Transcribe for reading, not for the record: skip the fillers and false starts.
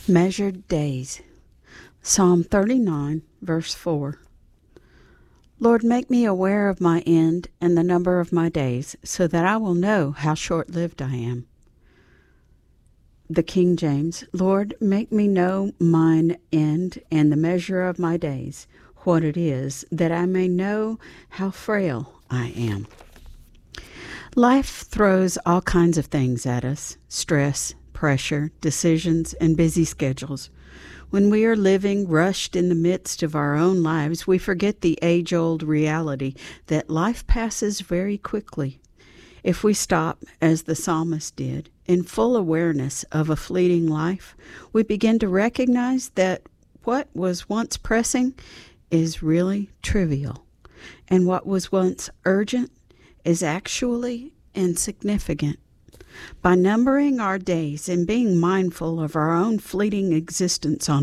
Measured days. Psalm 39, verse 4. Lord, make me aware of my end and the number of my days, so that I will know how short-lived I am. The King James, Lord, make me know mine end and the measure of my days, what it is, that I may know how frail I am. Life throws all kinds of things at us: stress, pressure, decisions, and busy schedules. When we are living rushed in the midst of our own lives, we forget the age-old reality that life passes very quickly. If we stop, as the psalmist did, in full awareness of a fleeting life, we begin to recognize that what was once pressing is really trivial, and what was once urgent is actually insignificant. By numbering our days and being mindful of our own fleeting existence on